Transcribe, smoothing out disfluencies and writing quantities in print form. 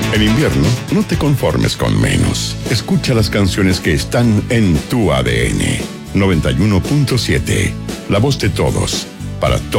En invierno, no te conformes con menos. Escucha las canciones que están en tu ADN. 91.7. La voz de todos, para todos.